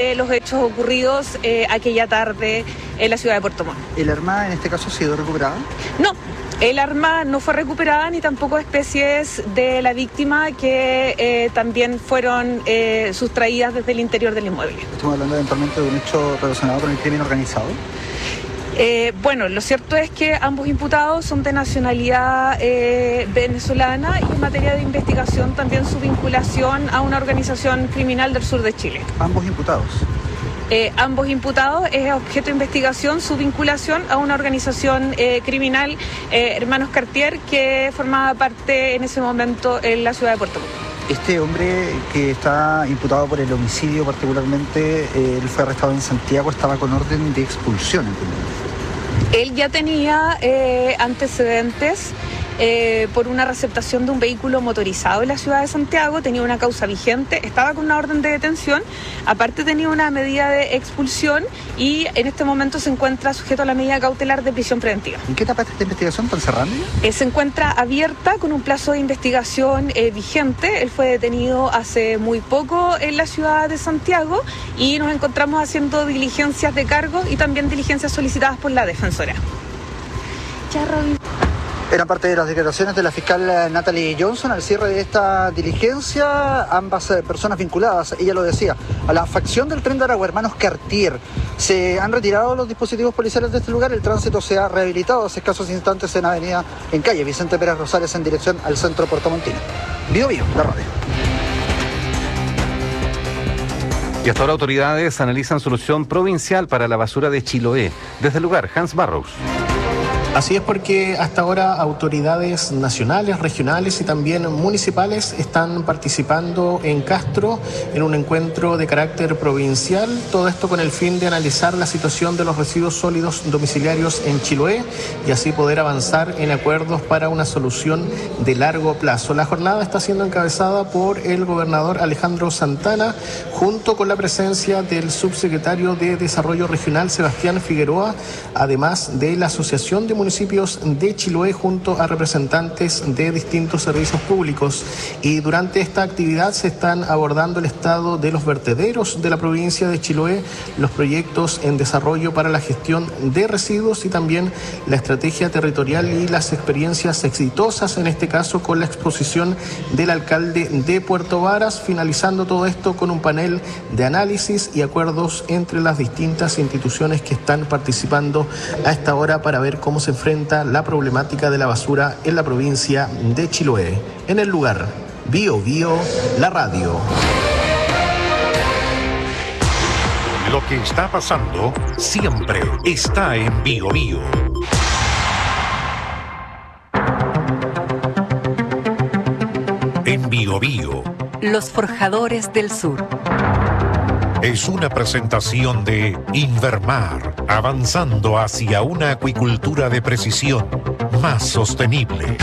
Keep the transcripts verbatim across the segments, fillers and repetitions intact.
de los hechos ocurridos eh, aquella tarde en la ciudad de Puerto Montt. ¿El arma en este caso ha sido recuperada? No. El arma no fue recuperada ni tampoco especies de la víctima que eh, también fueron eh, sustraídas desde el interior del inmueble. ¿Estamos hablando eventualmente de un hecho relacionado con el crimen organizado? Eh, bueno, lo cierto es que ambos imputados son de nacionalidad eh, venezolana y en materia de investigación también su vinculación a una organización criminal del sur de Chile. ¿Ambos imputados? Eh, ambos imputados es objeto de investigación su vinculación a una organización eh, criminal, eh, Hermanos Cartier, que formaba parte en ese momento en la ciudad de Puerto Montt. Este hombre que está imputado por el homicidio particularmente, eh, él fue arrestado en Santiago, estaba con orden de expulsión, ¿entiendes? Él ya tenía eh, antecedentes eh, por una receptación de un vehículo motorizado en la ciudad de Santiago, tenía una causa vigente, estaba con una orden de detención, aparte tenía una medida de expulsión y en este momento se encuentra sujeto a la medida cautelar de prisión preventiva. ¿En qué etapa está esta investigación? ¿Están cerrando ya? Eh, se encuentra abierta con un plazo de investigación eh, vigente. Él fue detenido hace muy poco en la ciudad de Santiago y nos encontramos haciendo diligencias de cargo y también diligencias solicitadas por la defensora. Ya, Robin. Eran parte de las declaraciones de la fiscal Natalie Johnson al cierre de esta diligencia. Ambas eh, personas vinculadas, ella lo decía, a la facción del Tren de Aragua, Hermanos Cartier. Se han retirado los dispositivos policiales de este lugar, el tránsito se ha rehabilitado hace escasos instantes en avenida, en calle Vicente Pérez Rosales en dirección al centro puertomontino. Bio Bio, la radio. Y hasta ahora autoridades analizan solución provincial para la basura de Chiloé. Desde el lugar, Hans Barrows. Así es, porque hasta ahora autoridades nacionales, regionales y también municipales están participando en Castro en un encuentro de carácter provincial, todo esto con el fin de analizar la situación de los residuos sólidos domiciliarios en Chiloé y así poder avanzar en acuerdos para una solución de largo plazo. La jornada está siendo encabezada por el gobernador Alejandro Santana, junto con la presencia del subsecretario de Desarrollo Regional Sebastián Figueroa, además de la Asociación de Municipios de Chiloé junto a representantes de distintos servicios públicos. Y durante esta actividad se están abordando el estado de los vertederos de la provincia de Chiloé, los proyectos en desarrollo para la gestión de residuos y también la estrategia territorial y las experiencias exitosas, en este caso con la exposición del alcalde de Puerto Varas, finalizando todo esto con un panel de análisis y acuerdos entre las distintas instituciones que están participando a esta hora para ver cómo se enfrenta la problemática de la basura en la provincia de Chiloé. En el lugar, Bio Bio, la radio. Lo que está pasando siempre está en Bio Bio. En Bio Bio. Los forjadores del sur. Es una presentación de Invermar, avanzando hacia una acuicultura de precisión más sostenible.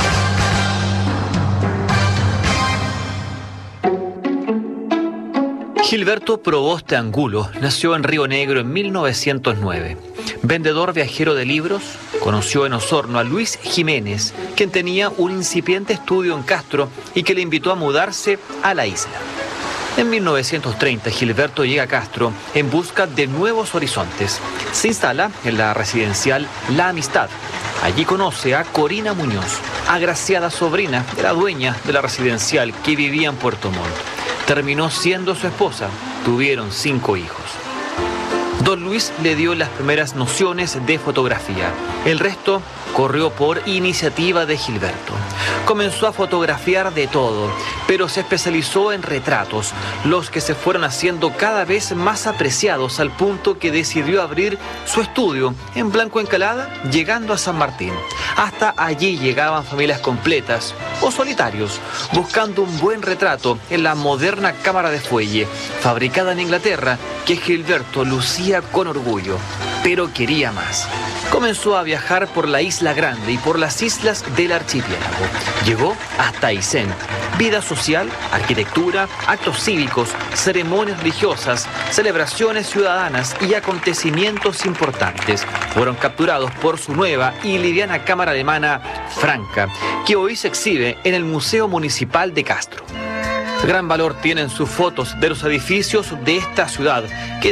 Gilberto Proboste Angulo nació en Río Negro en mil novecientos nueve. Vendedor viajero de libros, conoció en Osorno a Luis Jiménez, quien tenía un incipiente estudio en Castro y que le invitó a mudarse a la isla. En mil novecientos treinta, Gilberto llega a Castro en busca de nuevos horizontes. Se instala en la residencial La Amistad. Allí conoce a Corina Muñoz, agraciada sobrina de la dueña de la residencial que vivía en Puerto Montt. Terminó siendo su esposa. Tuvieron cinco hijos. Don Luis le dio las primeras nociones de fotografía. El resto corrió por iniciativa de Gilberto. Comenzó a fotografiar de todo, pero se especializó en retratos, los que se fueron haciendo cada vez más apreciados al punto que decidió abrir su estudio en Blanco Encalada, llegando a San Martín. Hasta allí llegaban familias completas o solitarios, buscando un buen retrato en la moderna cámara de fuelle, fabricada en Inglaterra, que Gilberto lucía con orgullo, pero quería más. Comenzó a viajar por la Isla Grande y por las islas del archipiélago. Llegó hasta Aysén. Vida social, arquitectura, actos cívicos, ceremonias religiosas, celebraciones ciudadanas y acontecimientos importantes fueron capturados por su nueva y liviana cámara alemana Franca, que hoy se exhibe en el Museo Municipal de Castro. Gran valor tienen sus fotos de los edificios de esta ciudad, que